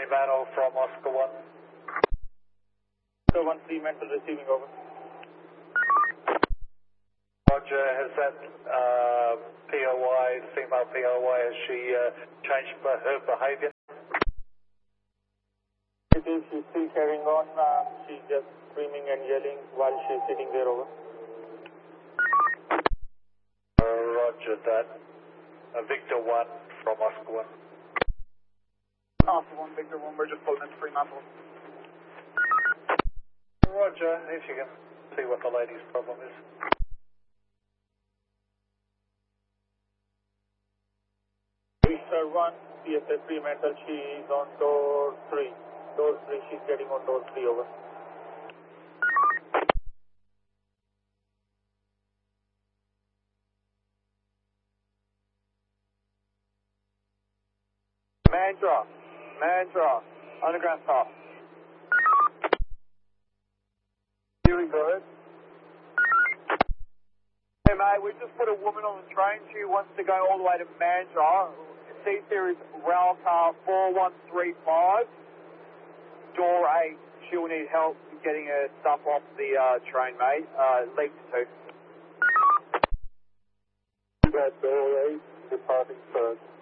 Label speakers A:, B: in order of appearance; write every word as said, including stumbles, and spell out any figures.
A: Fremantle from Oscar one.
B: So one Fremantle receiving over.
A: Roger, has that uh, P O Y, female P O Y, has she uh, changed her behaviour?
B: It is, she's still carrying on. Uh, she's just screaming and yelling while she's sitting there over.
A: Uh, roger that. Uh, Victor one from Oscar one.
B: Oscar one, Victor one, we're just pulling into Fremantle.
A: Roger, if you can see what the lady's problem is.
B: Victor one, C S S Fremantle, she is on door three. Door three, she's getting on door three over. Mandra, Mandra, underground top. Here we go. Hey mate, we just put a woman on the train. She wants to go all the way to Mandra. C series rail car four one three five, door eight. She'll need help getting her stuff off the uh, train, mate. Uh, leak two.
A: That door eight, departing first.